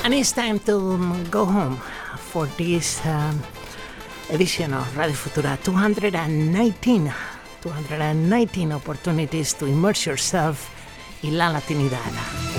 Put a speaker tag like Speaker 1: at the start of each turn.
Speaker 1: And it's time to go home for this edition of Radio Futura 219. 219 opportunities to immerse yourself in la latinidad.